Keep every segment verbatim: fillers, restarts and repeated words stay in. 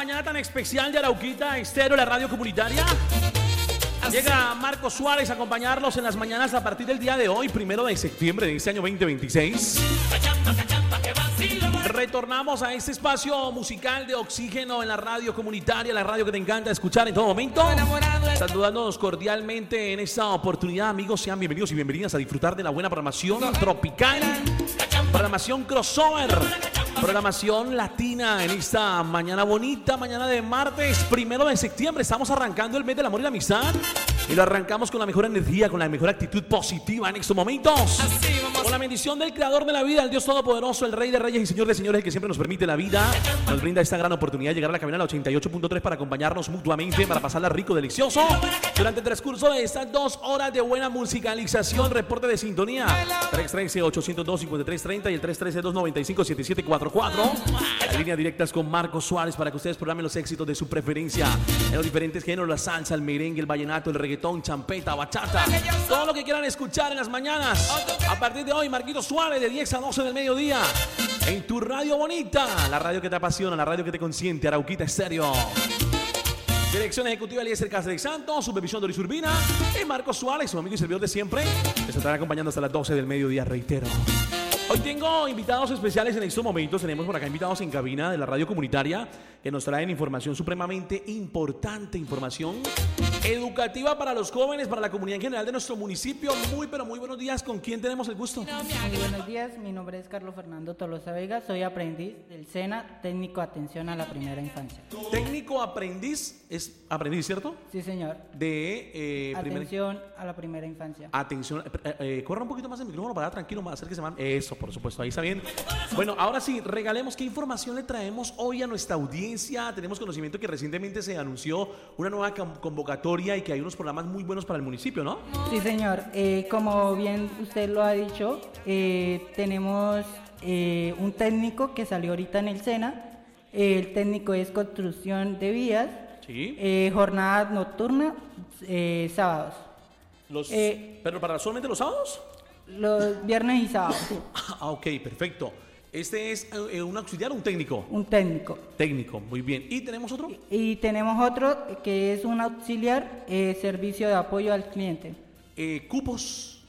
mañana tan especial de Arauquita Estéreo, la radio comunitaria. Llega Marcos Suárez a acompañarlos en las mañanas a partir del día de hoy, primero de septiembre de este año veinte veintiséis. Retornamos a este espacio musical de oxígeno en la radio comunitaria, la radio que te encanta escuchar en todo momento. Saludándonos cordialmente en esta oportunidad, amigos, sean bienvenidos y bienvenidas a disfrutar de la buena programación tropical, programación crossover, programación latina en esta mañana bonita, mañana de martes, primero de septiembre. Estamos arrancando el mes del amor y la amistad y lo arrancamos con la mejor energía, con la mejor actitud positiva en estos momentos. Con la bendición del creador de la vida, el Dios Todopoderoso, el Rey de Reyes y Señor de Señores, el que siempre nos permite la vida, nos brinda esta gran oportunidad de llegar a la cabina ochenta y ocho punto tres para acompañarnos mutuamente, para pasarla rico, delicioso durante el transcurso de estas dos horas de buena musicalización. Reporte de sintonía tres uno tres, ocho cero dos, cinco tres tres cero y el tres uno tres, dos nueve cinco, siete siete cuatro cuatro. Las líneas directas con Marcos Suárez para que ustedes programen los éxitos de su preferencia en los diferentes géneros: la salsa, el merengue, el vallenato, el reggaetón, champeta, bachata, todo lo que quieran escuchar en las mañanas. A partir de hoy, Marquitos Suárez, de diez a doce del mediodía, en tu radio bonita, la radio que te apasiona, la radio que te consiente, Arauquita Estéreo. Dirección ejecutiva Eliezer Cáceres Santos, supervisión Doris Urbina y Marcos Suárez, su amigo y servidor de siempre, les estarán acompañando hasta las doce del mediodía, reitero. Hoy tengo invitados especiales en estos momentos. Tenemos por acá invitados en cabina de la radio comunitaria que nos traen información supremamente importante, información educativa para los jóvenes, para la comunidad en general de nuestro municipio. Muy, pero muy buenos días. ¿Con quién tenemos el gusto? Muy buenos días, mi nombre es Carlos Fernando Tolosa Vega, soy aprendiz del SENA, técnico atención a la primera infancia. Técnico aprendiz, es aprendiz, ¿cierto? Sí, señor. De eh, atención primer... a la primera infancia. Atención, eh, eh, corra un poquito más el micrófono para tranquilo, más acérquese más. Eso, por supuesto, ahí está bien. Bueno, ahora sí, regalemos qué información le traemos hoy a nuestra audiencia. Tenemos conocimiento que recientemente se anunció una nueva convocatoria y que hay unos programas muy buenos para el municipio, ¿no? Sí, señor. Eh, como bien usted lo ha dicho, eh, tenemos eh, un técnico que salió ahorita en el SENA. El técnico es construcción de vías. Sí. Eh, jornada nocturna, eh, sábados. Los, eh, ¿Pero para solamente los sábados? Los viernes y sábados. Ah, ok, perfecto. Este es eh, un auxiliar o un técnico. Un técnico. Técnico, muy bien. ¿Y tenemos otro? Y, y tenemos otro que es un auxiliar, eh, servicio de apoyo al cliente. Eh, ¿Cupos?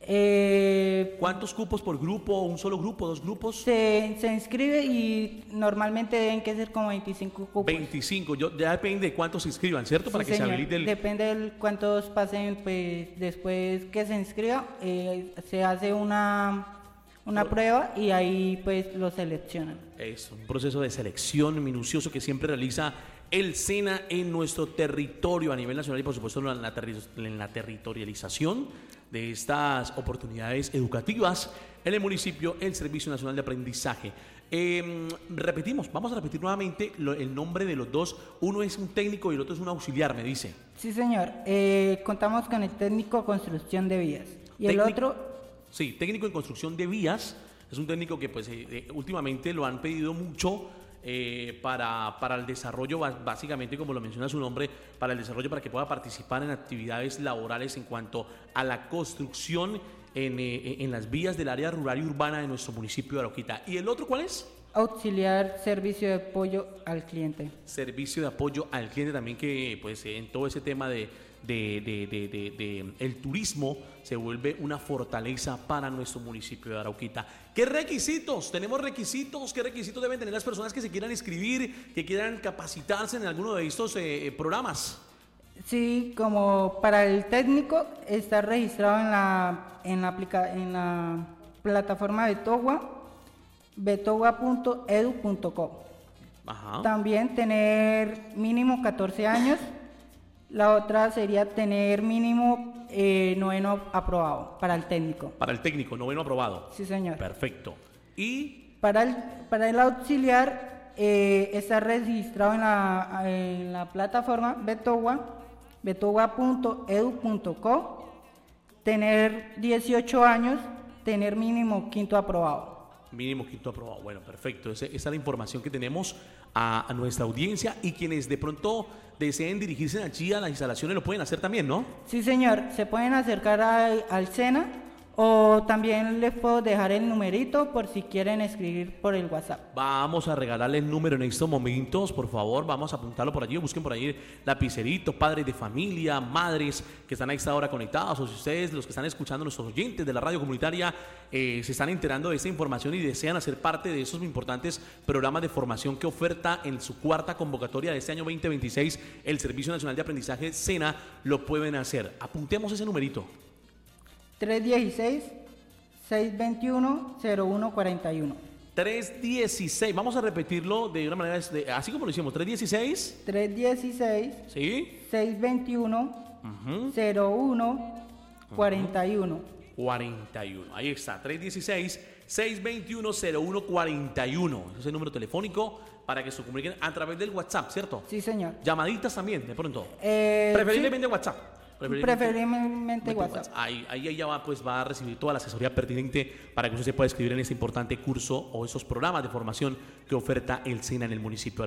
Eh, ¿Cuántos cupos por grupo? ¿Un solo grupo? ¿Dos grupos? Se, se inscribe y normalmente deben que ser como veinticinco cupos. veinticinco, yo, ya depende de cuántos se inscriban, ¿cierto? Sí, para que señor. se habilite el... Depende de cuántos pasen, pues después que se inscriba, eh, se hace una... Una prueba y ahí pues lo seleccionan. Es un proceso de selección minucioso que siempre realiza el SENA en nuestro territorio a nivel nacional y por supuesto en la, terri- en la territorialización de estas oportunidades educativas en el municipio, el Servicio Nacional de Aprendizaje. Eh, repetimos, vamos a repetir nuevamente lo, el nombre de los dos. Uno es un técnico y el otro es un auxiliar, me dice. Sí, señor. Eh, contamos con el técnico construcción de vías. Y Técnico. el otro... Sí, técnico en construcción de vías. Es un técnico que pues eh, eh, últimamente lo han pedido mucho eh, para, para el desarrollo, básicamente como lo menciona su nombre, para el desarrollo, para que pueda participar en actividades laborales en cuanto a la construcción en, eh, en las vías del área rural y urbana de nuestro municipio de Arauquita. ¿Y el otro cuál es? Auxiliar servicio de apoyo al cliente. Servicio de apoyo al cliente también, que pues en todo ese tema de De, de, de, de, de el turismo se vuelve una fortaleza para nuestro municipio de Arauquita. ¿Qué requisitos? ¿Tenemos requisitos? ¿Qué requisitos deben tener las personas que se quieran inscribir, que quieran capacitarse en alguno de estos eh, programas? Sí, como para el técnico está registrado en la en la, aplica, en la plataforma Betogua, betogua punto edu punto co. Ajá. También tener mínimo catorce años. La otra sería tener mínimo eh, noveno aprobado para el técnico. Para el técnico, noveno aprobado. Sí, señor. Perfecto. Y para el, para el auxiliar eh, está registrado en la, en la plataforma Betogua, betogua punto edu punto co, tener dieciocho años, tener mínimo quinto aprobado. Mínimo quinto aprobado. Bueno, perfecto. Esa, esa es la información que tenemos a, a nuestra audiencia, y quienes de pronto deseen dirigirse allí a las instalaciones lo pueden hacer también, ¿no? Sí, señor. Se pueden acercar a, al SENA O también les puedo dejar el numerito por si quieren escribir por el WhatsApp. Vamos a regalarle el número en estos momentos, por favor, vamos a apuntarlo por allí, busquen por ahí lapiceritos, padres de familia, madres que están a esta hora conectados, o si ustedes, los que están escuchando, nuestros oyentes de la radio comunitaria, eh, se están enterando de esta información y desean hacer parte de esos importantes programas de formación que oferta en su cuarta convocatoria de este año veinte veintiséis el Servicio Nacional de Aprendizaje SENA, lo pueden hacer. Apuntemos ese numerito. tres uno seis, seis dos uno, cero uno cuatro uno. tres uno seis, vamos a repetirlo de una manera, de, así como lo hicimos, tres uno seis. tres uno seis, ¿Sí? seis dos uno, uh-huh. cero uno cuatro uno. cuarenta y uno, ahí está, tres uno seis, seis dos uno, cero uno cuatro uno. Ese es el número telefónico para que se comuniquen a través del WhatsApp, ¿cierto? Sí, señor. Llamaditas también, de pronto. Eh, Preferiblemente sí. WhatsApp. Preferiblemente WhatsApp. WhatsApp. Ahí, ahí ella va, pues, va a recibir toda la asesoría pertinente para que usted se pueda inscribir en este importante curso o esos programas de formación que oferta el SENA en el municipio.